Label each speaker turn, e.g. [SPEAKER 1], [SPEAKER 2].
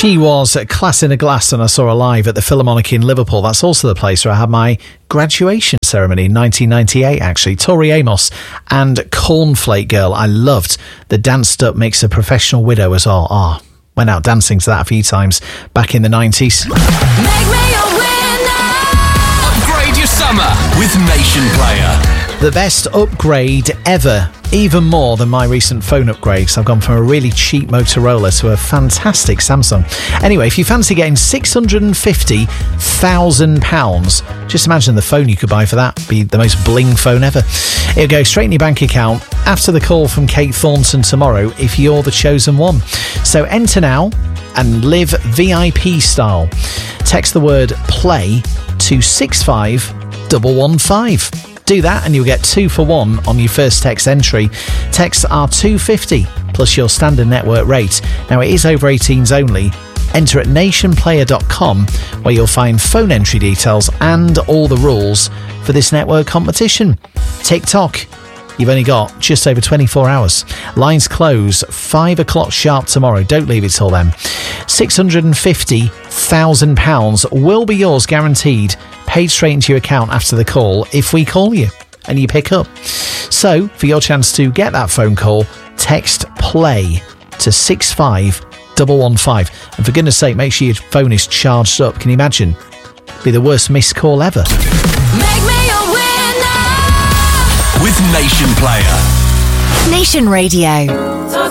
[SPEAKER 1] She was at Class in a Glass, and I saw her live at the Philharmonic in Liverpool. That's also the place where I had my graduation ceremony in 1998, actually. Tori Amos and Cornflake Girl. I loved the danced up mix of Professional Widow as well. Went out dancing to that a few times back in the 90s.
[SPEAKER 2] Make me a winner.
[SPEAKER 3] Upgrade your summer with Nation Player.
[SPEAKER 1] The best upgrade ever, even more than my recent phone upgrades. I've gone from a really cheap Motorola to a fantastic Samsung. Anyway, if you fancy getting £650,000, just imagine the phone you could buy for that. Be the most bling phone ever. It'll go straight in your bank account after the call from Kate Thornton tomorrow if you're the chosen one. So enter now and live VIP style. Text the word play to 65115. Do that and you'll get 2 for 1 on your first text entry. Texts are $2.50 plus your standard network rate. Now it is over 18s only. Enter at nationplayer.com where you'll find phone entry details and all the rules for this network competition. TikTok. You've only got just over 24 hours. Lines close 5 o'clock sharp tomorrow. Don't leave it till then. £650,000 will be yours guaranteed. Paid straight into your account after the call if we call you and you pick up. So, for your chance to get that phone call, text PLAY to 65115. And for goodness sake, make sure your phone is charged up. Can you imagine? Be the worst missed call ever.
[SPEAKER 2] Make me a winner.
[SPEAKER 3] With Nation Player.
[SPEAKER 4] Nation Radio.